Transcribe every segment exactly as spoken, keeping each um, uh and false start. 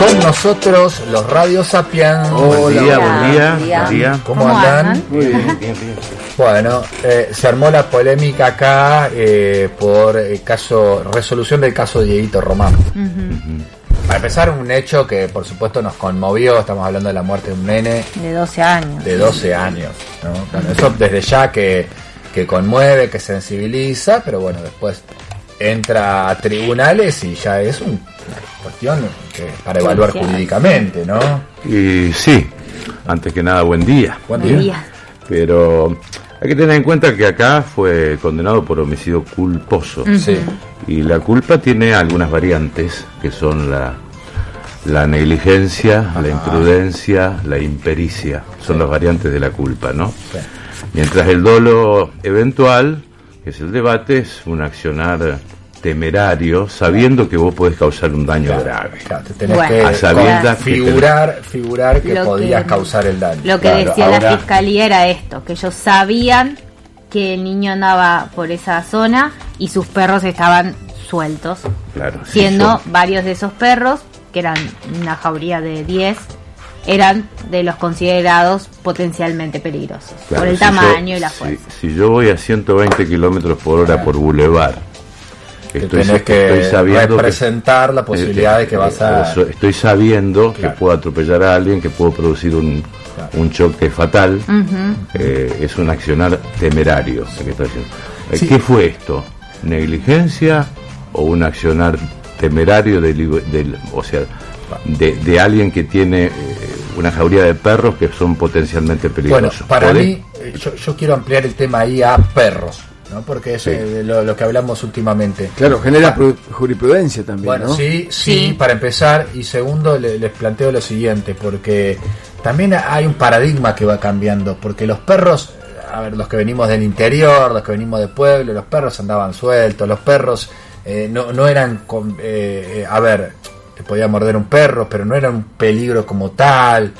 Con nosotros los Radio Sapiens. Hola, buen día, buen día, buen día. ¿Cómo, ¿Cómo andan? andan? Muy bien, bien, bien. Bueno, eh, se armó la polémica acá eh, por el caso, resolución del caso Dieguito Román. Uh-huh. Uh-huh. Para empezar, un hecho que por supuesto nos conmovió. Estamos hablando de la muerte de un nene de doce años. De doce años, ¿no? Bueno, eso desde ya que, que conmueve, que sensibiliza, pero bueno, después entra a tribunales y ya es un, una cuestión que para evaluar sí, jurídicamente, ¿no? Y sí, antes que nada, buen día. Buen día. día. Pero hay que tener en cuenta que acá fue condenado por homicidio culposo. Uh-huh. Sí. Y la culpa tiene algunas variantes, que son la, la negligencia, Ajá. la imprudencia, la impericia. Son sí. las variantes de la culpa, ¿no? Sí. Mientras el dolo eventual, que es el debate, es un accionar temerario, sabiendo que vos podés causar un daño claro, grave. Claro, te tenés bueno, que a sabiendas figurar, que figurar que lo podías que, causar el daño. Lo que claro, decía ahora, la fiscalía era esto, que ellos sabían que el niño andaba por esa zona y sus perros estaban sueltos. Claro, siendo sí, varios de esos perros, que eran una jauría de diez, eran de los considerados potencialmente peligrosos, claro, por el si tamaño yo, y la fuerza. Si, si yo voy a ciento veinte kilómetros por hora claro. por bulevar, estoy, tenés que estoy sabiendo representar que, la posibilidad eh, de que vas a... Estoy sabiendo claro. que puedo atropellar a alguien, que puedo producir un, claro. un choque fatal. Uh-huh. Eh, es un accionar temerario. Que estoy haciendo. Sí. ¿Qué fue esto? ¿Negligencia o un accionar temerario de, de, o sea, de, de alguien que tiene... Eh, una jauría de perros que son potencialmente peligrosos? Bueno, para ¿Podés? mí, yo, yo quiero ampliar el tema ahí a perros, ¿no? Porque es sí. eh, lo, lo que hablamos últimamente. Claro, genera ah, jurisprudencia también, bueno, ¿no? Sí, sí, sí, para empezar. Y segundo, le, les planteo lo siguiente, porque también hay un paradigma que va cambiando, porque los perros, a ver, los que venimos del interior, los que venimos del pueblo, los perros andaban sueltos, los perros eh, no, no eran, con, eh, a ver... te podía morder un perro, pero no era un peligro como tal.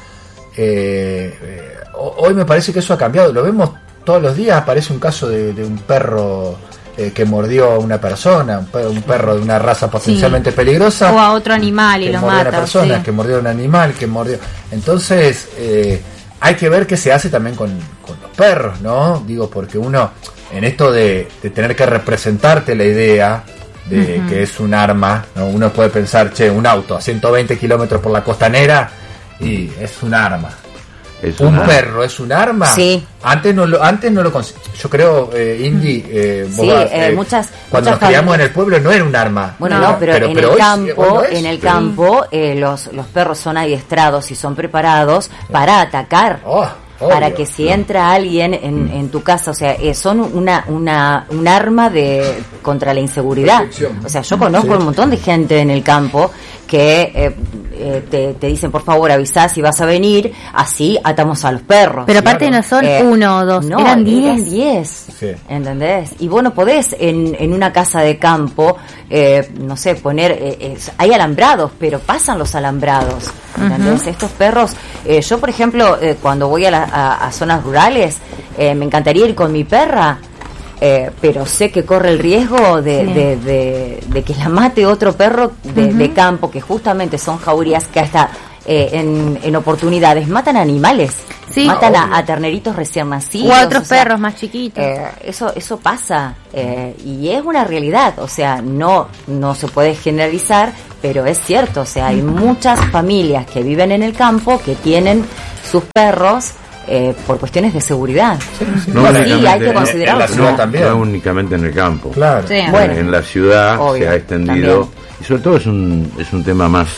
Eh, eh, hoy me parece que eso ha cambiado. Lo vemos todos los días. Aparece un caso de, de un perro eh, que mordió a una persona, un perro, un perro de una raza potencialmente sí. peligrosa. O a otro animal y lo mata. A una persona, sí. que mordió a un animal, que mordió. Entonces, eh, hay que ver qué se hace también con, con los perros, ¿no? Digo, porque uno, en esto de, de tener que representarte la idea de uh-huh. que es un arma, ¿no? Uno puede pensar, che, un auto a ciento veinte kilómetros por la costanera y es un arma. Es un un perro arma. Es un arma. Sí. Antes no lo, antes no lo cons- yo creo, eh, Indy, eh, sí, vos, eh, eh, muchas cuando muchas nos criamos en el pueblo no era un arma. Bueno, no, no, pero, pero en pero el hoy, campo, bueno, es, en el pero... campo, eh, los los perros son adiestrados y son preparados para atacar. Oh. Para que si entra alguien en, en tu casa, o sea, eh, son una una un arma de contra la inseguridad. O sea, yo conozco sí. un montón de gente en el campo que eh, eh, te, te dicen, por favor, avisá si vas a venir, así atamos a los perros. Pero aparte claro. no son eh, uno o dos, no, eran diez. Eran diez, sí. ¿entendés? Y vos no podés en, en una casa de campo, eh, no sé, poner, eh, eh, hay alambrados, pero pasan los alambrados, ¿entendés? Uh-huh. Estos perros, eh, yo por ejemplo, eh, cuando voy a, la, a, a zonas rurales, eh, me encantaría ir con mi perra, Eh, pero sé que corre el riesgo de, sí. de, de, de que la mate otro perro de, uh-huh. de campo, que justamente son jaurías que hasta eh, en, en oportunidades matan animales, sí. matan a, a terneritos recién nacidos. O a otros o sea, perros más chiquitos. Eh, eso eso pasa eh, y es una realidad, o sea, no, no se puede generalizar, pero es cierto, o sea, hay muchas familias que viven en el campo que tienen sus perros Eh, por cuestiones de seguridad. Sí, sí. No, sí, hay que considerarlo. En la ciudad también. No únicamente en el campo. Claro. Sí, bueno, en la ciudad obvio, se ha extendido también. Y sobre todo es un es un tema más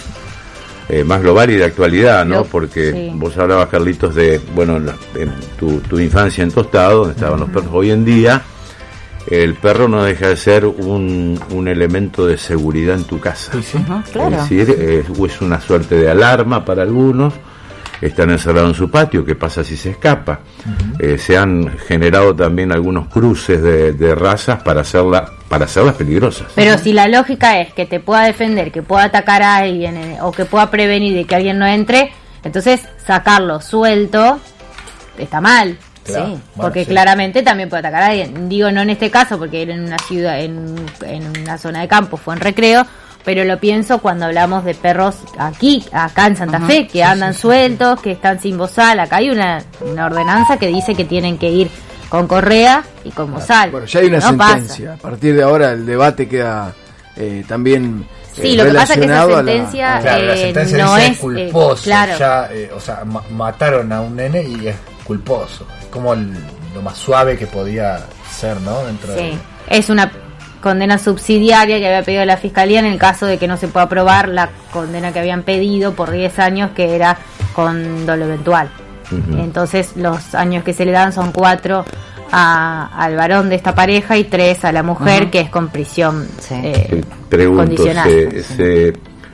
eh, más global y de actualidad, ¿no? Porque sí. vos hablabas, Carlitos, de bueno la, en tu, tu infancia en Tostado, donde estaban uh-huh. los perros. Hoy en día el perro no deja de ser un, un elemento de seguridad en tu casa. Sí, sí. Uh-huh, claro. Es decir, eh, es una suerte de alarma para algunos. Están encerrados en su patio, ¿qué pasa si se escapa? Uh-huh. Eh, se han generado también algunos cruces de, de razas para hacerla, para hacerlas peligrosas. Pero si la lógica es que te pueda defender, que pueda atacar a alguien eh, o que pueda prevenir de que alguien no entre, entonces sacarlo suelto está mal. Claro. Sí, bueno, porque sí. claramente también puede atacar a alguien. Digo, no en este caso, porque era en una ciudad, en, en una zona de campo, fue en recreo, pero lo pienso cuando hablamos de perros aquí, acá en Santa uh-huh. Fe, que sí, andan sí, sueltos, sí. que están sin bozal. Acá hay una, una ordenanza que dice que tienen que ir con correa y con bozal. Bueno, ya hay una no sentencia. Pasa. A partir de ahora el debate queda eh, también Sí, eh, lo que pasa es que esa la- sentencia, Ah, claro, la eh, sentencia no dice es culposo, eh, claro. ya, eh, o sea, ma- mataron a un nene y es culposo. Es como el- lo más suave que podía ser, ¿no? Dentro Sí, de... es una condena subsidiaria que había pedido la Fiscalía en el caso de que no se pueda aprobar la condena que habían pedido por diez años, que era con dolo eventual. Ujú. Entonces los años que se le dan son cuatro a, al varón de esta pareja y tres a la mujer, Ujú. que es con prisión Sí. eh, Eh, Pregunto, condicional. ¿se, se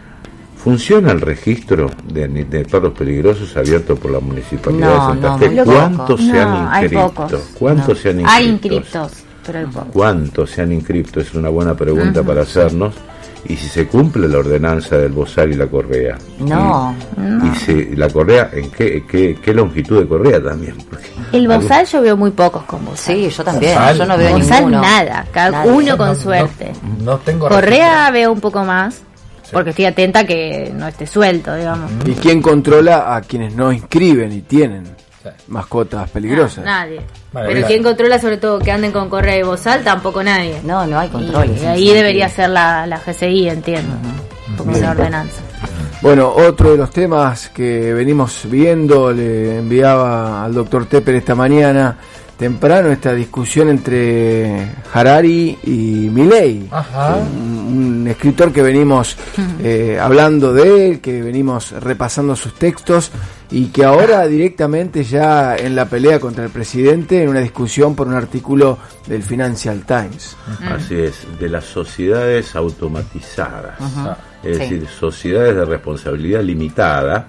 funciona el registro de, de perros peligrosos abierto por la Municipalidad No, de Santa no, Fe? muy ¿Cuántos poco. se han No, hay inscrito? pocos. ¿Cuántos No. se han inscrito? Hay inscriptos, pero hay pocos. ¿Cuántos se han inscrito? Es una buena pregunta Ujú. para hacernos. Y si se cumple la ordenanza del bozal y la correa. No. Y, y si la correa, ¿en qué, qué, qué longitud de correa también? Porque El bozal yo veo muy pocos con bozal. Sí, yo también. Bozal, Yo no veo Bozal ninguno. nada, cada Nadie. uno con No, suerte. No, no tengo Correa veo un poco más, porque estoy atenta que no esté suelto, digamos. ¿Y quién controla a quienes no inscriben y tienen Sí. mascotas peligrosas? Ah, nadie. Vale, Pero claro. quien controla sobre todo que anden con correa y bozal, tampoco nadie. No, no hay control. Y, y ahí debería ser la, la G C I, entiendo, como una ordenanza. Bueno, otro de los temas que venimos viendo, le enviaba al doctor Tepper esta mañana temprano, esta discusión entre Harari y Milei. Ajá. Un, un escritor que venimos eh, hablando de él, que venimos repasando sus textos y que ahora directamente ya en la pelea contra el presidente, en una discusión por un artículo del Financial Times. Así es, de las sociedades automatizadas. Ajá. Es Sí. decir, sociedades de responsabilidad limitada,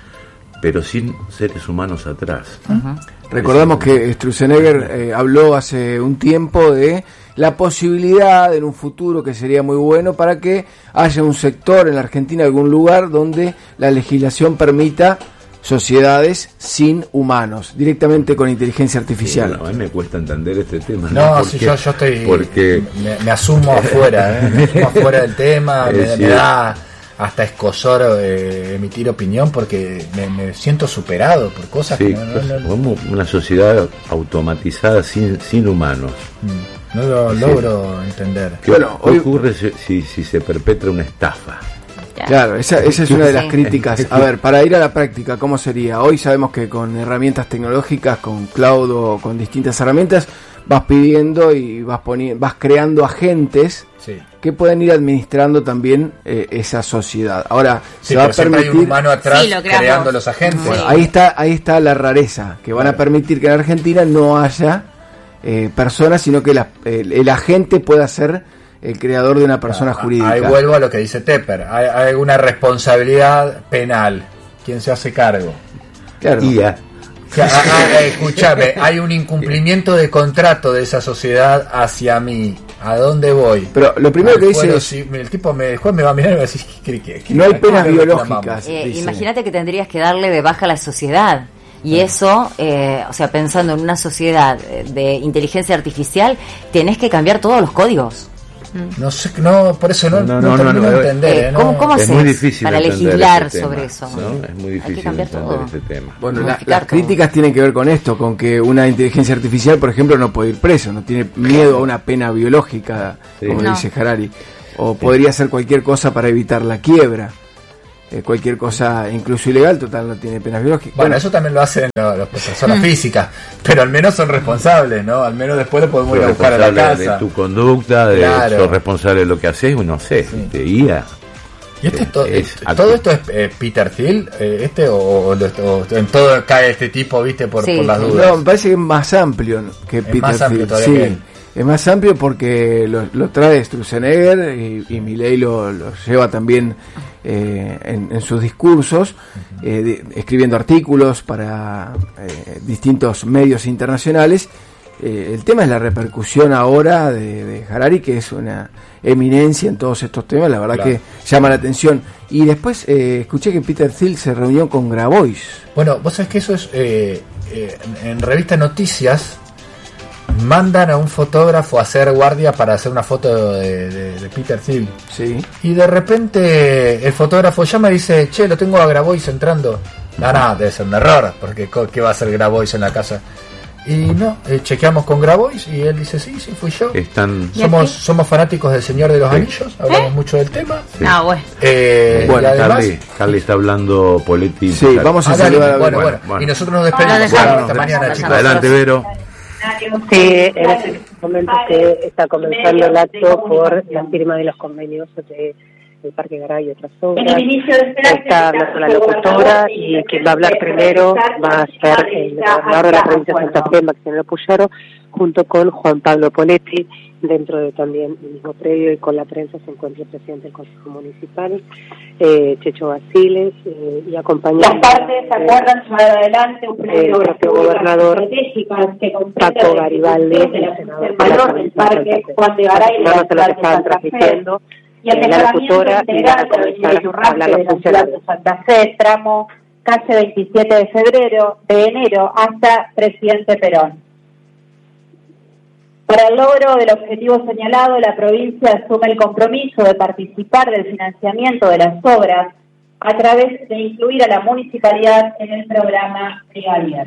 pero sin seres humanos atrás. Recordamos que Sturzenegger eh, habló hace un tiempo de la posibilidad en un futuro que sería muy bueno para que haya un sector en la Argentina, algún lugar donde la legislación permita sociedades sin humanos, directamente con inteligencia Sí, artificial. bueno, a mí me cuesta entender este tema. No, Porque- sí, yo, yo estoy. Porque Me, me asumo afuera, ¿eh? Me asumo afuera del tema, Es me, decir- me da hasta escosor eh, emitir opinión porque me, me siento superado por cosas sí, que no, no, no- como una sociedad automatizada sin, sin humanos. no lo Sí. logro entender. ¿Qué, Bueno, qué hoy- ocurre si, si, si se perpetra una estafa? Claro, esa, esa es una de las Sí. críticas. A ver, para ir a la práctica, ¿cómo sería? Hoy sabemos que con herramientas tecnológicas, con cloud o con distintas herramientas, vas pidiendo y vas poniendo, vas creando agentes Sí. que pueden ir administrando también eh, esa sociedad. Ahora, Sí, se va a pero siempre hay un permitir... humano atrás Sí, lo creamos. creando los agentes. Sí. Bueno, ahí está, ahí está la rareza, que van a Claro. permitir que en Argentina no haya eh, personas, sino que la- el, el agente pueda ser el creador de una persona Ah, jurídica. Ahí vuelvo a lo que dice Tepper. Hay, hay alguna responsabilidad penal. ¿Quién se hace cargo? Claro. I A. O sea, ah, ah, eh, escúchame, hay un incumplimiento de contrato de esa sociedad hacia mí. ¿A dónde voy? Pero lo primero que Al dice juez, es, si el tipo me, el juez me va a mirar y me va a decir, ¿qué, qué, qué- no hay qué- penas qué biológicas. reclamamos? Eh, dice. imagínate que tendrías que darle de baja a la sociedad. Y eso, eh, o sea, pensando en una sociedad eh, de inteligencia artificial, tenés que cambiar todos los códigos. No sé, no, por eso no, No, no, no, no, termino no, de entender. Eh, ¿eh? ¿cómo- No. cómo Es haces muy difícil para entender legislar este sobre tema, eso? ¿no? Es muy Hay que difícil cambiar entender todo. este tema. Bueno, la- modificar las todo. críticas tienen que ver con esto, con que una inteligencia artificial, por ejemplo, no puede ir preso, no tiene miedo a una pena biológica, Sí. como No. dice Harari, o podría hacer cualquier cosa para evitar la quiebra, eh, cualquier cosa incluso ilegal, total no tiene penas biológicas. Bueno, eso también lo hacen lo- las personas físicas, pero al menos son responsables, ¿no? Al menos después lo podemos ir a Sos buscar a la responsable casa. de tu conducta, de, Claro. sos responsable de lo que haces, no sé, Sí. de I A. ¿Y este es to- Es- eh, todo esto es eh, Peter Thiel? Eh, ¿Este o, o lo- o en todo cae este tipo, viste, por, Sí. por las dudas? No, me parece que es más amplio que Peter más amplio Thiel. todavía Sí, que él. es más amplio porque lo, lo trae Sturzenegger y, y Milei lo, lo lleva también eh, en, en sus discursos, eh, de- escribiendo artículos para eh, distintos medios internacionales. Eh, el tema es la repercusión ahora de, de Harari, que es una eminencia en todos estos temas, la verdad Claro. que llama la atención. Y después eh, escuché que Peter Thiel se reunió con Grabois. Bueno, vos sabés que eso es, eh, eh, en, en revista Noticias, mandan a un fotógrafo a hacer guardia para hacer una foto de, de, de Peter Thiel. Sí. Y de repente el fotógrafo llama y dice, che, lo tengo a Grabois entrando. No, no, debe ser un error, porque ¿qué va a hacer Grabois en la casa? Y no, eh, chequeamos con Grabois y él dice, sí, sí, fui yo. Están... Somos somos fanáticos del Señor de los sí. Anillos, hablamos ¿Eh? mucho del tema. Sí. Ah, bueno. Eh, bueno, además, Carly, Carly está hablando Poletti. Sí, vamos a saludar a bueno, bueno, bueno. Y nosotros nos despedimos. Bueno, bueno, hasta mañana, chicos. Adelante, Vero. Sí, en este momento que está comenzando el acto por la firma de los convenios de el Parque Garay y otras obras. Está nuestra locutora y quien va a hablar primero va a ser el gobernador de la provincia de Santa Fe, Maximiliano Puyaro, junto con Juan Pablo Poletti, dentro de también el mismo predio, y con la prensa se encuentra el presidente del Consejo Municipal, eh, Checho Basiles, eh, y acompañando... Las partes se acuerdan llevar adelante un el propio gobernador Paco Garibaldi, el senador de la provincia de Santa Fe. Juan de Garay, no se lo estaban transmitiendo. Y el eh, la locutora y la hablar los funcionarios de Santa Fe, tramo calle veintisiete de febrero, de enero hasta Presidente Perón. Para el logro del objetivo señalado, la provincia asume el compromiso de participar del financiamiento de las obras a través de incluir a la municipalidad en el programa Brigadier.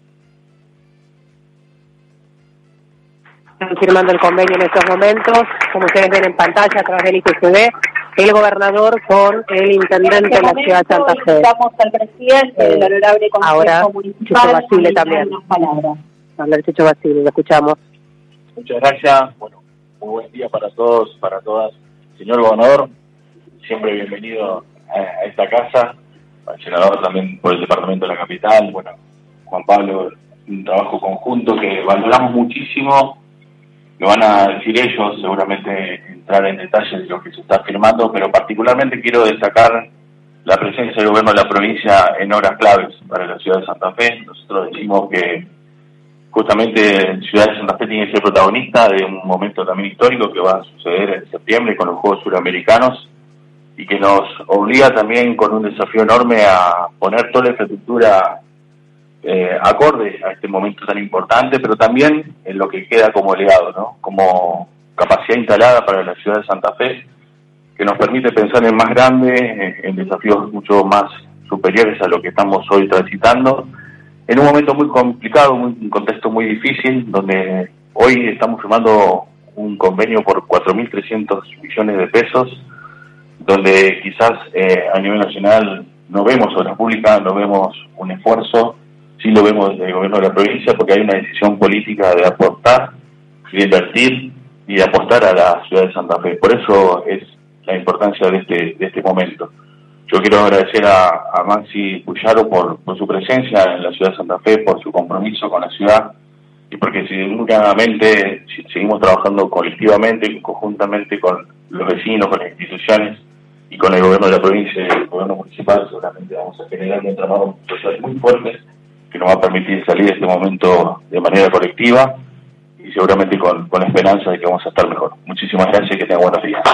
Están firmando el convenio en estos momentos, como ustedes ven en pantalla a través del I P C B, el gobernador con el intendente de la ciudad de Santa Fe. Invitamos al presidente del honorable Consejo Ahora, Municipal. Checho Basile también. Hablar Checho Basile, lo escuchamos. Muchas gracias, bueno, muy buen día para todos, para todas. Señor gobernador, siempre bienvenido a, a esta casa, al senador también por el departamento de la capital, bueno, Juan Pablo, un trabajo conjunto que valoramos muchísimo. Lo van a decir ellos, seguramente entrar en detalles de lo que se está firmando, pero particularmente quiero destacar la presencia del gobierno de la provincia en horas claves para la ciudad de Santa Fe. Nosotros decimos que justamente Ciudad de Santa Fe tiene que ser protagonista de un momento también histórico que va a suceder en septiembre con los Juegos Suramericanos y que nos obliga también con un desafío enorme a poner toda la infraestructura Eh, acorde a este momento tan importante, pero también en lo que queda como legado, ¿no? Como capacidad instalada para la ciudad de Santa Fe, que nos permite pensar en más grande, en, en desafíos mucho más superiores a lo que estamos hoy transitando, en un momento muy complicado, muy, un contexto muy difícil, donde hoy estamos firmando un convenio por cuatro mil trescientos millones de pesos, donde quizás eh, a nivel nacional no vemos obras públicas, no vemos un esfuerzo. Sí lo vemos desde el gobierno de la provincia porque hay una decisión política de aportar y de invertir y de apostar a la ciudad de Santa Fe. Por eso es la importancia de este de este momento. Yo quiero agradecer a, a Maxi Puyaro por, por su presencia en la ciudad de Santa Fe, por su compromiso con la ciudad y porque seguramente si seguimos trabajando colectivamente, conjuntamente con los vecinos, con las instituciones y con el gobierno de la provincia y el gobierno municipal, seguramente vamos a generar un entramado social muy fuerte que nos va a permitir salir de este momento de manera colectiva y seguramente con, con la esperanza de que vamos a estar mejor. Muchísimas gracias y que tengan buenos días.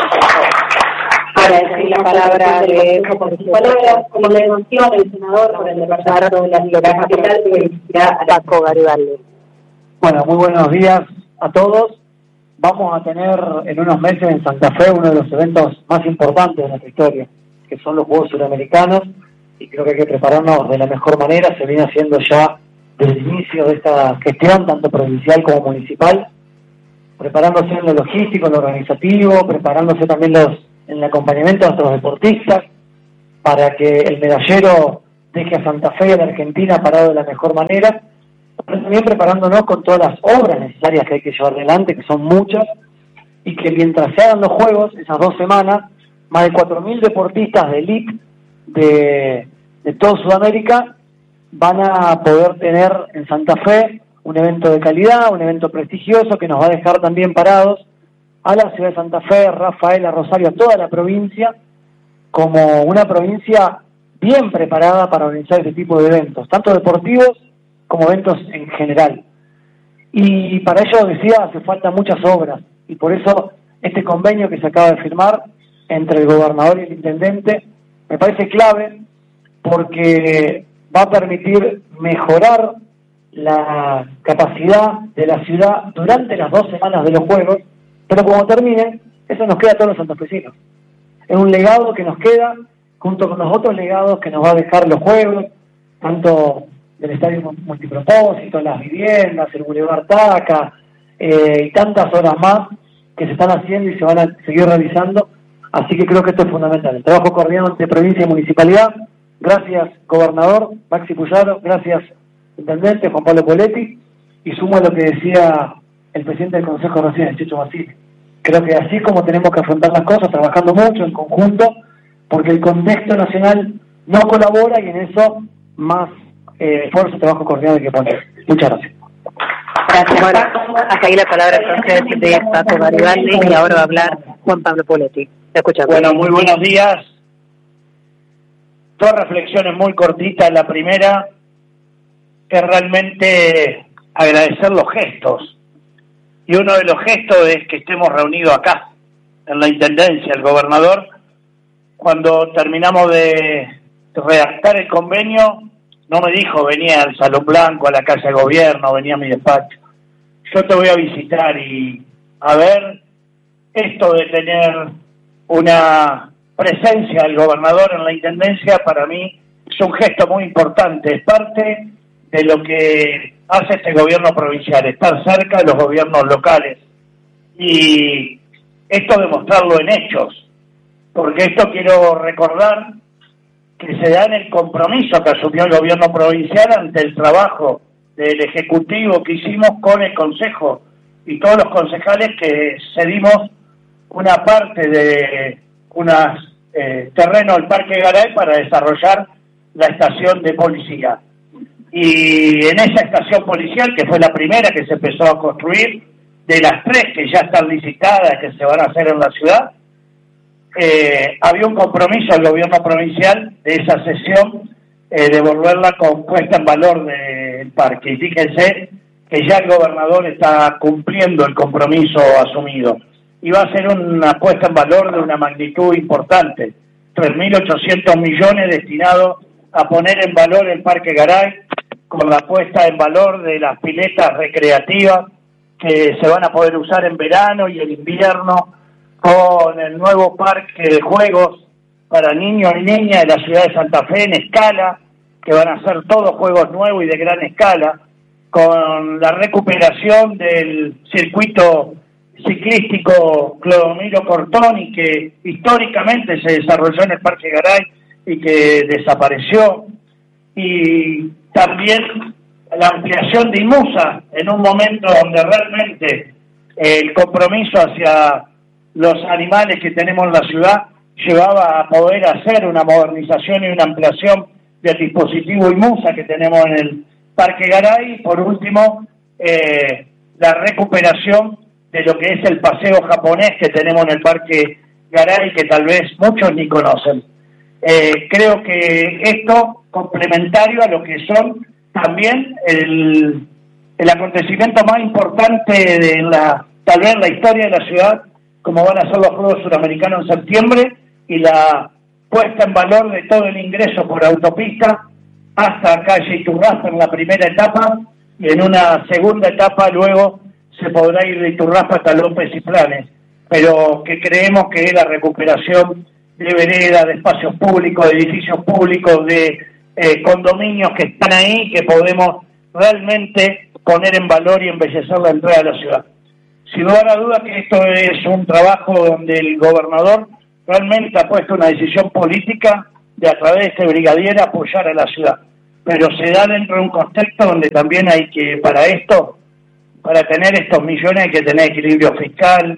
Para decir la palabra de palabras, como le anunció el senador por el departamento de la capital, que dirigirá a Paco Garibaldi. Bueno, muy buenos días a todos. Vamos a tener en unos meses en Santa Fe uno de los eventos más importantes de nuestra historia, que son los Juegos Suramericanos. Y creo que hay que prepararnos de la mejor manera. Se viene haciendo ya desde el inicio de esta gestión, tanto provincial como municipal, preparándose en lo logístico, en lo organizativo, preparándose también los en el acompañamiento de nuestros deportistas, para que el medallero deje a Santa Fe y a la Argentina parado de la mejor manera, pero también preparándonos con todas las obras necesarias que hay que llevar adelante, que son muchas, y que mientras se hagan los Juegos, esas dos semanas, más de cuatro mil deportistas de elite De, de toda Sudamérica van a poder tener en Santa Fe un evento de calidad, un evento prestigioso que nos va a dejar también parados a la ciudad de Santa Fe, Rafael, a Rosario, a toda la provincia, como una provincia bien preparada para organizar este tipo de eventos, tanto deportivos como eventos en general. Y para ello, decía, hace falta muchas obras, y por eso este convenio que se acaba de firmar entre el gobernador y el intendente me parece clave porque va a permitir mejorar la capacidad de la ciudad durante las dos semanas de los Juegos, pero cuando termine, eso nos queda a todos los santafesinos. Es un legado que nos queda, junto con los otros legados que nos va a dejar los Juegos, tanto del Estadio Multipropósito, las viviendas, el Boulevard Taca, eh, y tantas horas más que se están haciendo y se van a seguir realizando. Así que creo que esto es fundamental. El trabajo coordinado entre provincia y municipalidad. Gracias, gobernador Maxi Puyaro. Gracias, intendente Juan Pablo Poletti. Y sumo a lo que decía el presidente del Consejo recién, el Checho Basile. Creo que así como tenemos que afrontar las cosas, trabajando mucho en conjunto, porque el contexto nacional no colabora y en eso más eh, esfuerzo y trabajo coordinado hay que poner. Muchas gracias. Gracias. Bueno, hasta ahí la palabra entonces de Paco Garibaldi y ahora va a hablar Juan Pablo Poletti. Escuchamos. Bueno, muy buenos días. Dos reflexiones muy cortitas. La primera es realmente agradecer los gestos. Y uno de los gestos es que estemos reunidos acá, en la Intendencia. El gobernador, cuando terminamos de redactar el convenio, no me dijo venía al Salón Blanco, a la Casa de Gobierno, venía a mi despacho. Yo te voy a visitar y a ver esto de tener una presencia del gobernador en la Intendencia, para mí es un gesto muy importante, es parte de lo que hace este gobierno provincial, estar cerca de los gobiernos locales. Y esto demostrarlo en hechos, porque esto quiero recordar que se da en el compromiso que asumió el gobierno provincial ante el trabajo del Ejecutivo que hicimos con el Consejo y todos los concejales que cedimos una parte de unos eh, terrenos del Parque Garay para desarrollar la estación de policía. Y en esa estación policial, que fue la primera que se empezó a construir, de las tres que ya están licitadas, que se van a hacer en la ciudad, eh, había un compromiso del gobierno provincial de esa sesión eh, de volverla con puesta en valor del parque. Y fíjense que ya el gobernador está cumpliendo el compromiso asumido. Y va a ser una puesta en valor de una magnitud importante, tres mil ochocientos millones destinados a poner en valor el Parque Garay, con la puesta en valor de las piletas recreativas que se van a poder usar en verano y en invierno, con el nuevo parque de juegos para niños y niñas de la ciudad de Santa Fe en escala, que van a ser todos juegos nuevos y de gran escala, con la recuperación del circuito ciclístico Clodomiro Cortoni, que históricamente se desarrolló en el Parque Garay y que desapareció, y también la ampliación de IMUSA en un momento donde realmente el compromiso hacia los animales que tenemos en la ciudad llevaba a poder hacer una modernización y una ampliación del dispositivo IMUSA que tenemos en el Parque Garay. Y por último, eh, la recuperación de lo que es el paseo japonés que tenemos en el Parque Garay, que tal vez muchos ni conocen. Eh, creo que esto, complementario a lo que son también el, el acontecimiento más importante de la, tal vez la historia de la ciudad, como van a ser los Juegos Suramericanos en septiembre, y la puesta en valor de todo el ingreso por autopista hasta calle Iturraspa en la primera etapa, y en una segunda etapa luego se podrá ir de Iturraspa hasta López y Planes, pero que creemos que es la recuperación de veredas, de espacios públicos, de edificios públicos, de eh, condominios que están ahí, que podemos realmente poner en valor y embellecer la entrada de la ciudad. Sin lugar a duda que esto es un trabajo donde el gobernador realmente ha puesto una decisión política de a través de este brigadier apoyar a la ciudad, pero se da dentro de un contexto donde también hay que, para esto, para tener estos millones hay que tener equilibrio fiscal,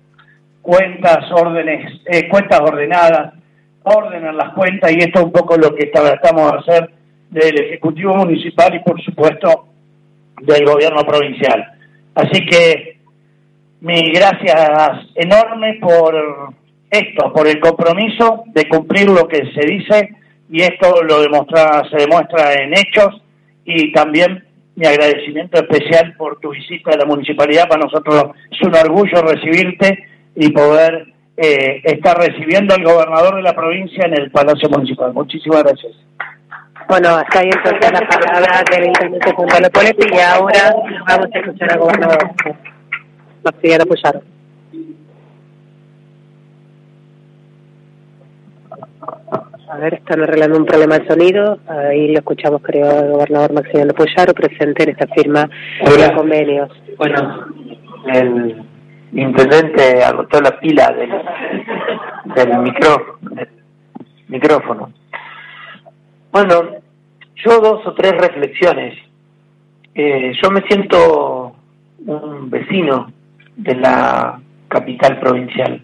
cuentas, órdenes, eh, cuentas ordenadas, orden en las cuentas, y esto es un poco lo que tratamos de hacer del Ejecutivo Municipal y por supuesto del Gobierno Provincial. Así que mi gracias enorme por esto, por el compromiso de cumplir lo que se dice, y esto lo demuestra, se demuestra en hechos, y también mi agradecimiento especial por tu visita a la municipalidad. Para nosotros es un orgullo recibirte y poder eh, estar recibiendo al gobernador de la provincia en el Palacio Municipal. Muchísimas gracias. Bueno, hasta ahí entonces la palabra del intendente Juan Pablo Poletti y ahora vamos a escuchar al gobernador Maximiliano Puyaro. A ver, están arreglando un problema de sonido. Ahí lo escuchamos, creo, al gobernador Maximiliano Puyaro, presente en esta firma de convenios. Bueno, el intendente agotó la pila del, del, micro, del micrófono. Bueno, yo dos o tres reflexiones. Eh, yo me siento un vecino de la capital provincial.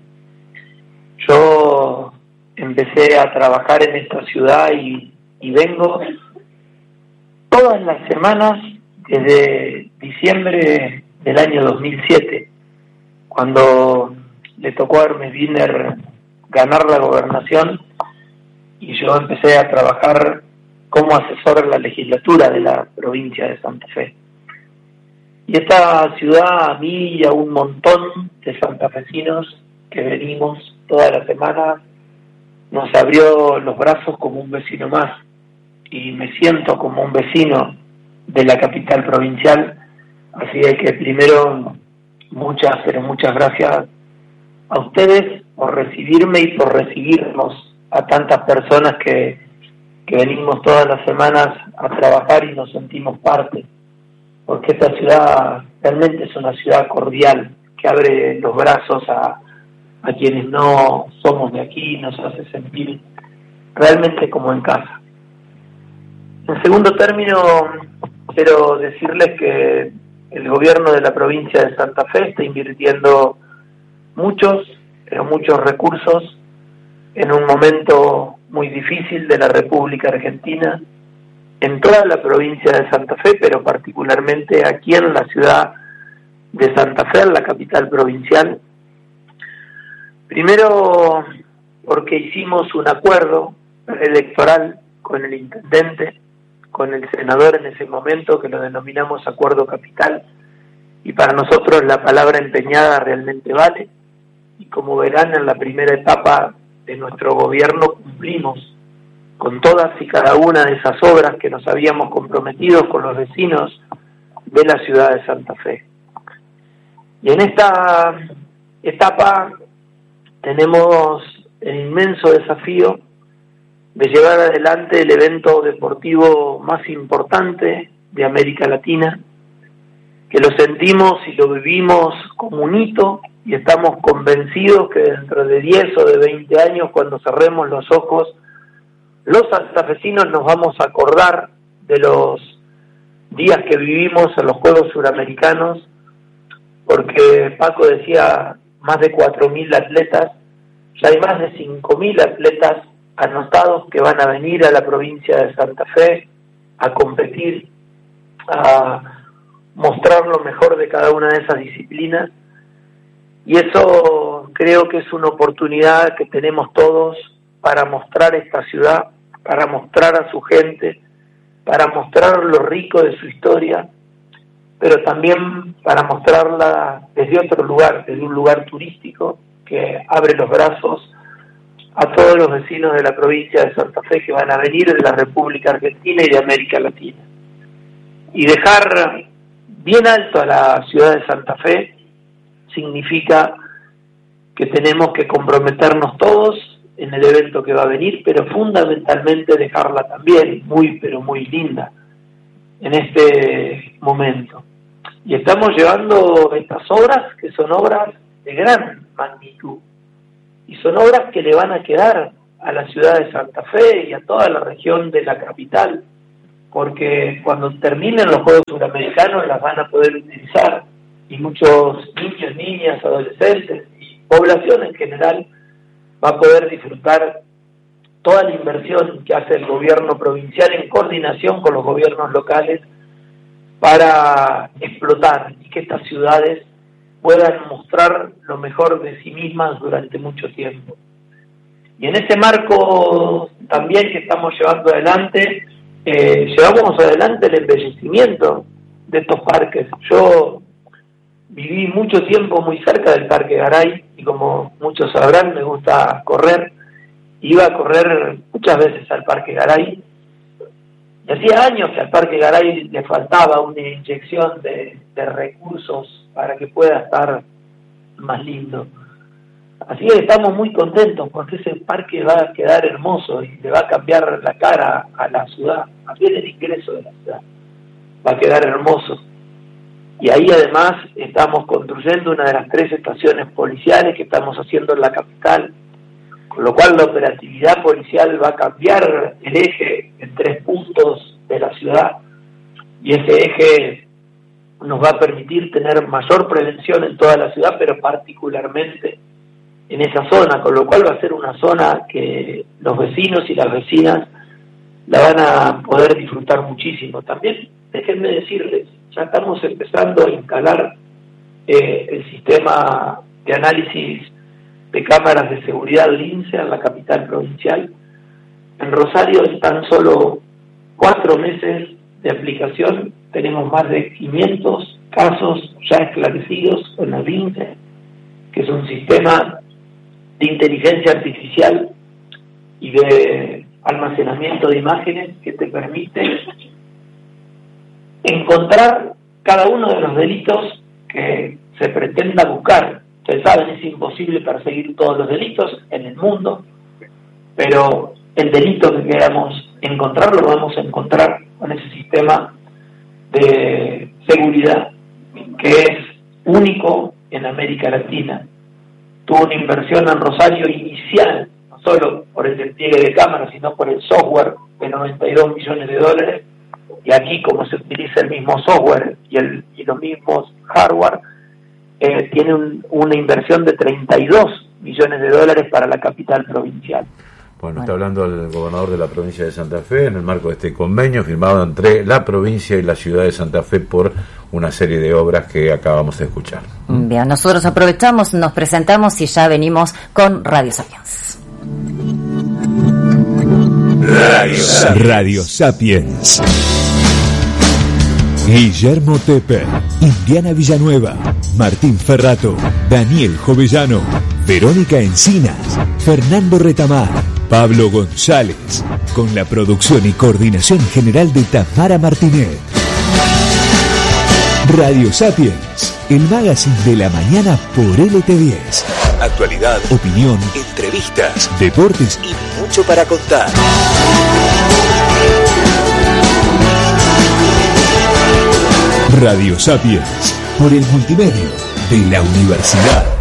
Yo empecé a trabajar en esta ciudad y, y vengo todas las semanas desde diciembre del año dos mil siete, cuando le tocó a Hermes Wiener ganar la gobernación y yo empecé a trabajar como asesor en la legislatura de la provincia de Santa Fe. Y esta ciudad, a mí y a un montón de santafesinos que venimos toda la semana, nos abrió los brazos como un vecino más, y me siento como un vecino de la capital provincial. Así que primero, muchas, pero muchas gracias a ustedes por recibirme y por recibirnos a tantas personas que, que venimos todas las semanas a trabajar y nos sentimos parte, porque esta ciudad realmente es una ciudad cordial, que abre los brazos a a quienes no somos de aquí, nos hace sentir realmente como en casa. En segundo término, quiero decirles que el gobierno de la provincia de Santa Fe está invirtiendo muchos, pero muchos recursos en un momento muy difícil de la República Argentina, en toda la provincia de Santa Fe, pero particularmente aquí en la ciudad de Santa Fe, en la capital provincial. Primero, porque hicimos un acuerdo electoral con el intendente, con el senador en ese momento, que lo denominamos acuerdo capital, y para nosotros la palabra empeñada realmente vale, y como verán, en la primera etapa de nuestro gobierno cumplimos con todas y cada una de esas obras que nos habíamos comprometido con los vecinos de la ciudad de Santa Fe. Y en esta etapa tenemos el inmenso desafío de llevar adelante el evento deportivo más importante de América Latina, que lo sentimos y lo vivimos como un hito, y estamos convencidos que dentro de diez o de veinte años, cuando cerremos los ojos, los santafesinos nos vamos a acordar de los días que vivimos en los Juegos Suramericanos, porque Paco decía más de cuatro mil atletas, ya hay más de cinco mil atletas anotados que van a venir a la provincia de Santa Fe a competir, a mostrar lo mejor de cada una de esas disciplinas, y eso creo que es una oportunidad que tenemos todos para mostrar esta ciudad, para mostrar a su gente, para mostrar lo rico de su historia, pero también para mostrarla desde otro lugar, desde un lugar turístico que abre los brazos a todos los vecinos de la provincia de Santa Fe que van a venir de la República Argentina y de América Latina. Y dejar bien alto a la ciudad de Santa Fe significa que tenemos que comprometernos todos en el evento que va a venir, pero fundamentalmente dejarla también muy, pero muy linda en este momento. Y estamos llevando estas obras, que son obras de gran magnitud, y son obras que le van a quedar a la ciudad de Santa Fe y a toda la región de la capital, porque cuando terminen los Juegos Suramericanos las van a poder utilizar, y muchos niños, niñas, adolescentes y población en general va a poder disfrutar toda la inversión que hace el gobierno provincial en coordinación con los gobiernos locales para explotar y que estas ciudades puedan mostrar lo mejor de sí mismas durante mucho tiempo. Y en ese marco también que estamos llevando adelante, eh, llevamos adelante el embellecimiento de estos parques. Yo viví mucho tiempo muy cerca del Parque Garay y, como muchos sabrán, me gusta correr. Iba a correr muchas veces al Parque Garay Y hacía años que al Parque Garay le faltaba una inyección de, de recursos para que pueda estar más lindo. Así que estamos muy contentos porque ese parque va a quedar hermoso y le va a cambiar la cara a la ciudad, también el ingreso de la ciudad va a quedar hermoso. Y ahí además estamos construyendo una de las tres estaciones policiales que estamos haciendo en la capital, con lo cual la operatividad policial va a cambiar el eje en tres puntos de la ciudad, y ese eje nos va a permitir tener mayor prevención en toda la ciudad, pero particularmente en esa zona, con lo cual va a ser una zona que los vecinos y las vecinas la van a poder disfrutar muchísimo. También déjenme decirles, ya estamos empezando a instalar eh, el sistema de análisis de cámaras de seguridad LINCE en la capital provincial. En Rosario, en tan solo cuatro meses de aplicación, tenemos más de quinientos casos ya esclarecidos con el LINCE, que es un sistema de inteligencia artificial y de almacenamiento de imágenes que te permite encontrar cada uno de los delitos que se pretenda buscar. Ustedes saben, es imposible perseguir todos los delitos en el mundo, pero el delito que queramos encontrar lo vamos a encontrar con ese sistema de seguridad que es único en América Latina. Tuvo una inversión en Rosario inicial, no solo por el despliegue de cámaras, sino por el software de noventa y dos millones de dólares, y aquí, como se utiliza el mismo software y, el, y los mismos hardware, eh, tiene un, una inversión de treinta y dos millones de dólares para la capital provincial. Bueno, está hablando el gobernador de la provincia de Santa Fe en el marco de este convenio firmado entre la provincia y la ciudad de Santa Fe por una serie de obras que acabamos de escuchar. Bien, nosotros aprovechamos, nos presentamos y ya venimos con Radio Sapiens. Radio, Radio Sapiens. Guillermo Tepper, Indiana Villanueva, Martín Ferrato, Daniel Jovellano, Verónica Encinas, Fernando Retamar, Pablo González, con la producción y coordinación general de Tamara Martinet. Radio Sapiens, el magazine de la mañana por L T diez. Actualidad, opinión, entrevistas, deportes y mucho para contar. Radio Sapiens, por el multimedio de la universidad.